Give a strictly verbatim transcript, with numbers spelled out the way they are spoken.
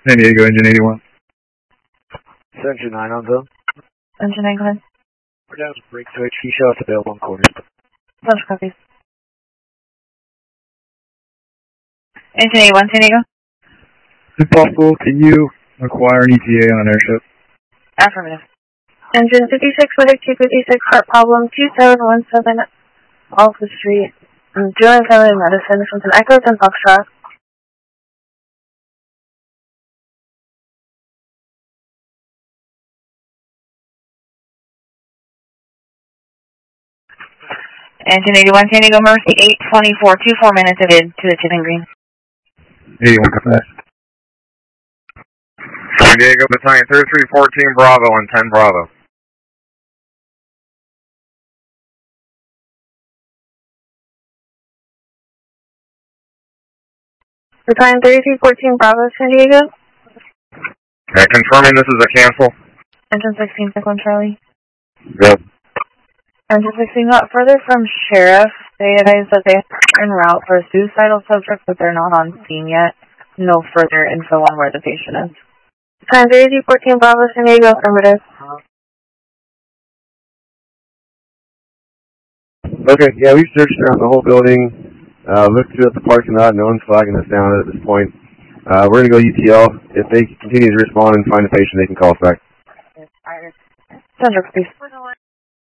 San Diego, engine eighty-one. Engine nine on zone. Engine nine, go ahead. We're down to brake switch. He shows available on quarters. Bunch copies. Engine eighty-one, San Diego. If possible, can you acquire an E T A on an airship? Affirmative. Engine fifty-six, Winnipeg two fifty-six, heart problem, two seven one seven, Alpha Street. I'm doing family medicine. This one's an Echo ten Foxtrot. Engine eighty-one, San Diego, Mercy, eight twenty-four, two four minutes it in to the Chipping Green. eighty-one, come back. San Diego, Battalion thirty-three fourteen Bravo and ten Bravo. Battalion thirty-three fourteen Bravo, San Diego. Okay, confirming this is a cancel. Engine sixteen, Cyclone Charlie. Good. Engine sixteen got further from Sheriff. They advised that they are en route for a suicidal subject, but they're not on scene yet. No further info on where the patient is. Battalion thirty-three fourteen Bravo, San Diego, affirmative. Okay, yeah, we've searched around the whole building. Uh, looked through the parking lot. No one's flagging us down at this point. Uh, we're going to go U T L. If they continue to respond and find a patient, they can call us back. Sandra, please.